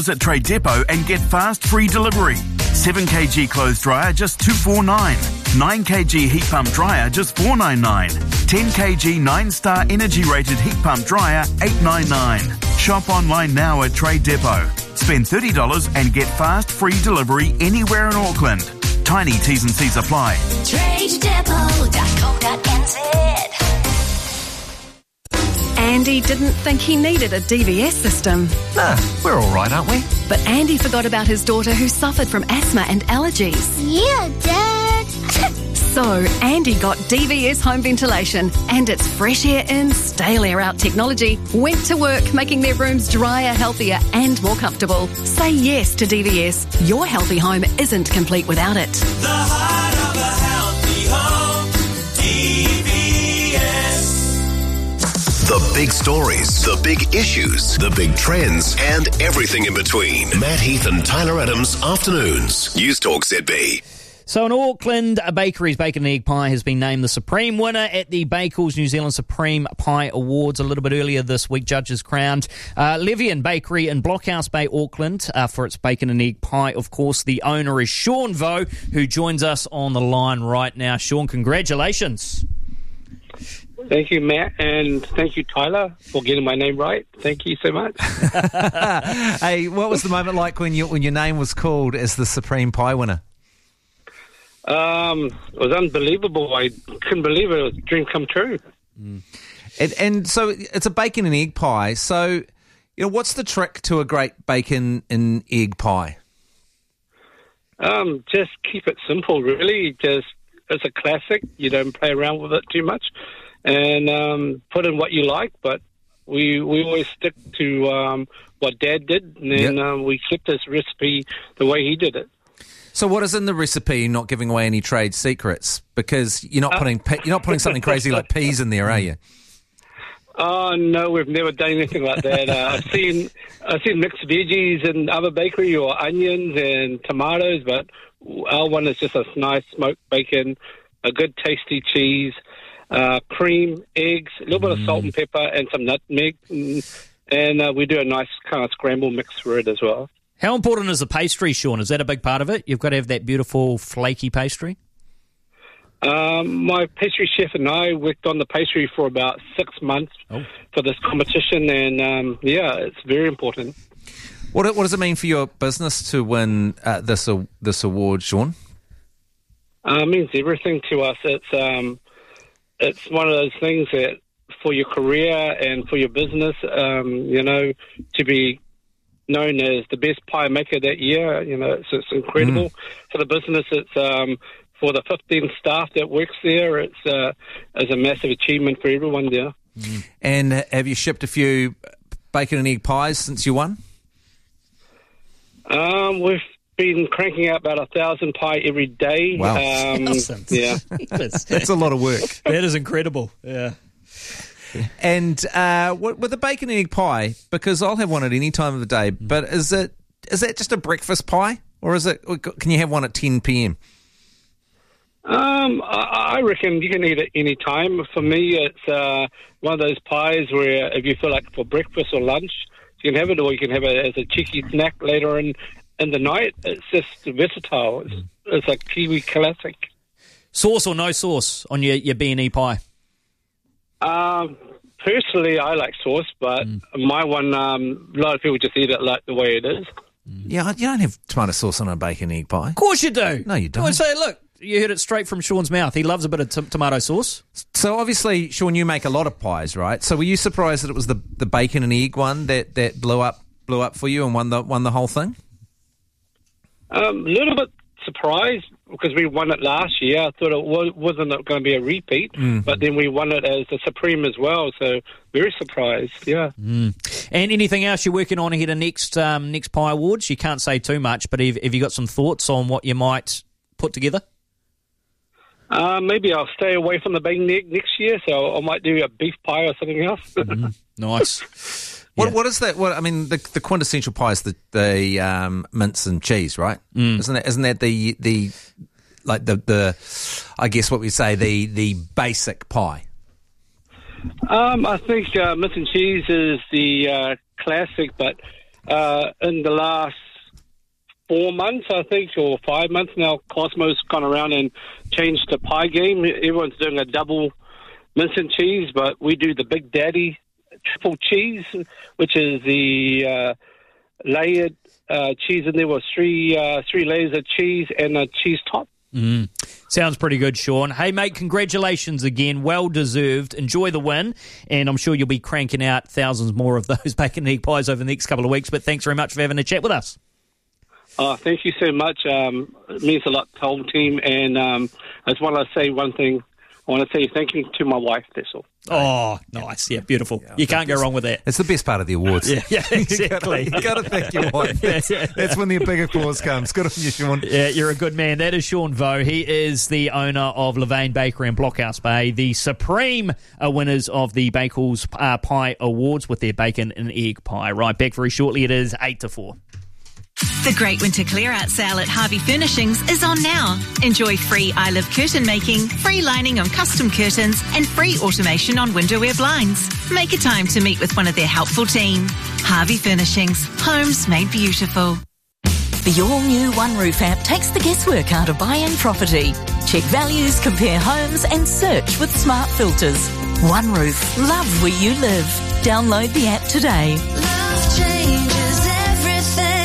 At Trade Depot and get fast free delivery. 7kg clothes dryer just $249. 9kg heat pump dryer just $499. 10kg 9-star energy rated heat pump dryer $899. Shop online now at Trade Depot. Spend $30 and get fast free delivery anywhere in Auckland. Tiny T's and C's apply. TradeDepot.co.nz. Andy didn't think he needed a DVS system. Nah, we're all right, aren't we? But Andy forgot about his daughter who suffered from asthma and allergies. Yeah, Dad. So Andy got DVS home ventilation and its fresh air in, stale air out technology went to work making their rooms drier, healthier and more comfortable. Say yes to DVS. Your healthy home isn't complete without it. The heart of a healthy home, DVS. The big stories, the big issues, the big trends, and everything in between. Matt Heath and Tyler Adams, Afternoons. News Talk ZB. So in Auckland, a bakery's bacon and egg pie has been named the supreme winner at the Bakers New Zealand Supreme Pie Awards. A little bit earlier this week, judges crowned Levian Bakery in Blockhouse Bay, Auckland, for its bacon and egg pie. Of course, the owner is Sean Vo, who joins us on the line right now. Sean, congratulations. Thank you, Matt, and thank you, Tyler, for getting my name right. Thank you so much. Hey, what was the moment like when your name was called as the Supreme Pie winner? It was unbelievable. I couldn't believe it. It was a dream come true. And so it's a bacon and egg pie. So, what's the trick to a great bacon and egg pie? Just keep it simple, really. Just it's a classic. You don't play around with it too much. And put in what you like, but we always stick to what Dad did, and then we kept this recipe the way he did it. So what is in the recipe? Not giving away any trade secrets, because you're not putting something crazy like peas in there, are you? Oh no, we've never done anything like that. I've seen mixed veggies in other bakery or onions and tomatoes, but our one is just a nice smoked bacon, a good tasty cheese. Cream, eggs, a little bit of salt and pepper, and some nutmeg, and we do a nice kind of scramble mix for it as well. How important is the pastry, Sean? Is that a big part of it? You've got to have that beautiful flaky pastry? My pastry chef and I worked on the pastry for about 6 months for this competition, and it's very important. What does it mean for your business to win this award, Sean? It means everything to us. It's one of those things that for your career and for your business, to be known as the best pie maker that year, it's incredible. For the business, it's for the 15 staff that works there, it's a massive achievement for everyone there. And have you shipped a few bacon and egg pies since you won? We've been cranking out about 1,000 pie every day. Wow. Yeah. That's a lot of work. That is incredible. Yeah. And with a bacon and egg pie, because I'll have one at any time of the day, but is that just a breakfast pie, or can you have one at 10 p.m.? I reckon you can eat it any time. For me, it's one of those pies where if you feel like for breakfast or lunch, you can have it, or you can have it as a cheeky snack later in the night. It's just versatile. It's a Kiwi classic. Sauce or no sauce on your B&E pie? Personally, I like sauce, but my one, a lot of people just eat it like the way it is. Yeah, you don't have tomato sauce on a bacon egg pie. Of course you do. No, you don't. I say, look, you heard it straight from Sean's mouth. He loves a bit of tomato sauce. So obviously, Sean, you make a lot of pies, right? So were you surprised that it was the bacon and egg one that blew up for you and won the whole thing? A little bit surprised because we won it last year. I thought it wasn't going to be a repeat, but then we won it as the Supreme as well. So very surprised, yeah. And anything else you're working on ahead of next Pie Awards? You can't say too much, but have you got some thoughts on what you might put together? Maybe I'll stay away from the bacon egg next year, so I might do a beef pie or something else. Nice. What is that? What I mean, the quintessential pie is the mince and cheese, right? Isn't that the I guess what we say the basic pie? I think mince and cheese is the classic, but in the last 4 months, I think, or 5 months now, Cosmo's gone around and changed the pie game. Everyone's doing a double mince and cheese, but we do the Big Daddy triple cheese, which is the layered cheese in there with three layers of cheese and a cheese top. Sounds pretty good, Sean. Hey, mate, congratulations again. Well deserved. Enjoy the win, and I'm sure you'll be cranking out thousands more of those bacon and egg pies over the next couple of weeks, but thanks very much for having a chat with us. Thank you so much. It means a lot to the whole team, and I just want to say one thing. I want to say thank you to my wife, that's all. Oh, nice. Yeah, beautiful. You can't go wrong with that. It's the best part of the awards. Yeah, exactly. you got to thank your wife. That's when the big applause comes. Good on you, Sean. Yeah, you're a good man. That is Sean Vo. He is the owner of Levain Bakery in Blockhouse Bay, the supreme winners of the Bakels Pie Awards with their bacon and egg pie. Right, back very shortly. It is 8-4. The Great Winter Clear-Out Sale at Harvey Furnishings is on now. Enjoy free I Live curtain making, free lining on custom curtains, and free automation on windowware blinds. Make a time to meet with one of their helpful team. Harvey Furnishings. Homes made beautiful. The all-new One Roof app takes the guesswork out of buying property. Check values, compare homes, and search with smart filters. One Roof. Love where you live. Download the app today. Love changes everything.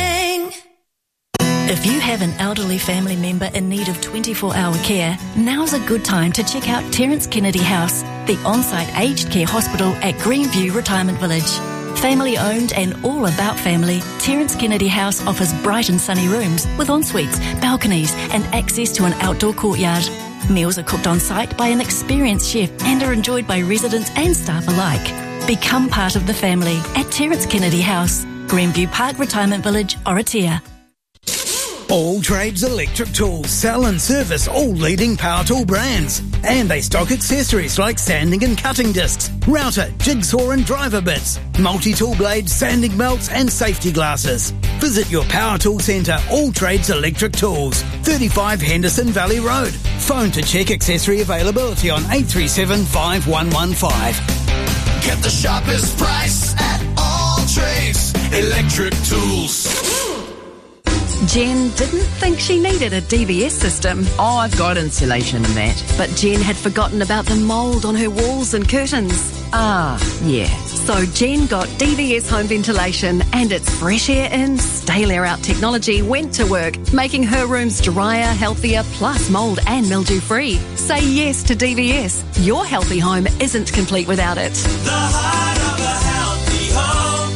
If you have an elderly family member in need of 24-hour care, now's a good time to check out Terence Kennedy House, the on-site aged care hospital at Greenview Retirement Village. Family owned and all about family, Terence Kennedy House offers bright and sunny rooms with en-suites, balconies and access to an outdoor courtyard. Meals are cooked on site by an experienced chef and are enjoyed by residents and staff alike. Become part of the family at Terence Kennedy House, Greenview Park Retirement Village, Oratia. All Trades Electric Tools sell and service all leading power tool brands. And they stock accessories like sanding and cutting discs, router, jigsaw and driver bits, multi-tool blades, sanding belts and safety glasses. Visit your power tool centre, All Trades Electric Tools, 35 Henderson Valley Road. Phone to check accessory availability on 837 5115. Get the sharpest price at All Trades Electric Tools. Jen didn't think she needed a DVS system. Oh, I've got insulation and that. But Jen had forgotten about the mould on her walls and curtains. Ah, yeah. So Jen got DVS home ventilation, and its fresh air in, stale air out technology went to work, making her rooms drier, healthier, plus mould and mildew free. Say yes to DVS. Your healthy home isn't complete without it. The heart of a healthy home,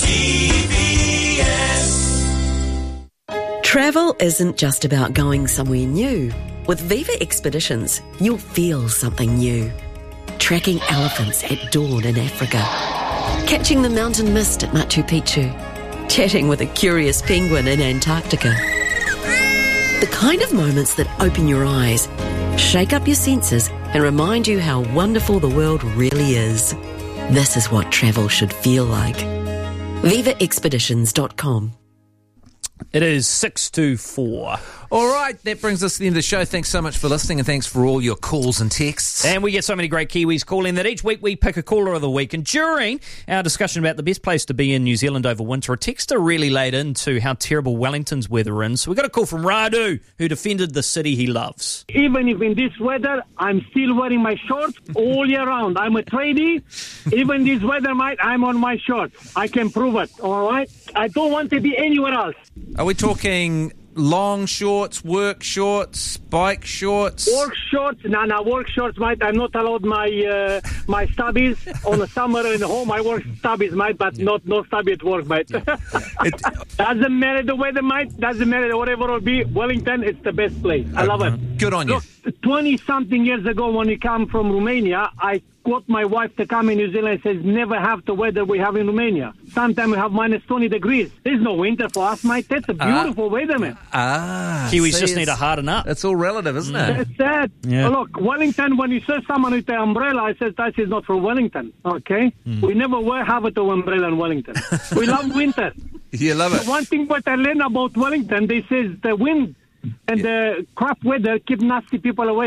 DVS. Travel isn't just about going somewhere new. With Viva Expeditions, you'll feel something new. Tracking elephants at dawn in Africa. Catching the mountain mist at Machu Picchu. Chatting with a curious penguin in Antarctica. The kind of moments that open your eyes, shake up your senses, and remind you how wonderful the world really is. This is what travel should feel like. VivaExpeditions.com. It is 6-4. All right, that brings us to the end of the show. Thanks so much for listening, and thanks for all your calls and texts. And we get so many great Kiwis calling that each week we pick a caller of the week. And during our discussion about the best place to be in New Zealand over winter, a texter really laid into how terrible Wellington's weather is. So we got a call from Radu, who defended the city he loves. Even if in this weather, I'm still wearing my shorts all year round. I'm a tradie. Even this weather, mate, I'm on my shorts. I can prove it, all right? I don't want to be anywhere else. Are we talking long shorts, work shorts, bike shorts? Work shorts? No, work shorts, mate. I'm not allowed my my stubbies on the summer in the home. I work stubbies, mate, but no stubby at work, mate. Doesn't matter the weather, mate. Doesn't matter whatever it will be. Wellington, it's the best place. I love it. Good on you. Look, 20-something years ago when we come from Romania, I got my wife to come in New Zealand and says, never have the weather we have in Romania. Sometimes we have minus 20 degrees. There's no winter for us, mate. That's a beautiful weather, man. Kiwis just need to harden up. It's all relative, isn't it? That's it. Yeah. Look, Wellington, when you see someone with an umbrella, I said, that is not for Wellington, okay? We never have an umbrella in Wellington. We love winter. You love it. The one thing what I learned about Wellington, they says the wind and the crap weather keep nasty people away.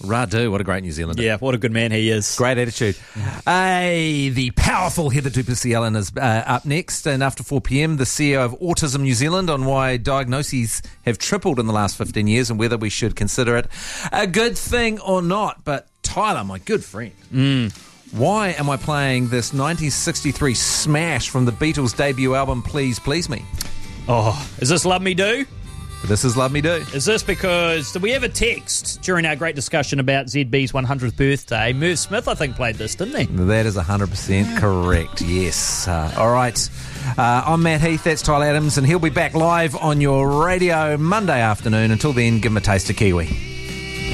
Radu, what a great New Zealander. Yeah, what a good man he is. Great attitude. The powerful Heather Duplessis-Allen is up next. And after 4 p.m, the CEO of Autism New Zealand on why diagnoses have tripled in the last 15 years and whether we should consider it a good thing or not. But Tyler, my good friend, why am I playing this 1963 smash from the Beatles' debut album, Please Please Me? Oh, is this Love Me Do? This is Love Me Do. Is this because, did we have a text during our great discussion about ZB's 100th birthday? Merv Smith, I think, played this, didn't he? That is 100% correct, yes. All right. I'm Matt Heath, that's Tyler Adams, and he'll be back live on your radio Monday afternoon. Until then, give him a taste of Kiwi.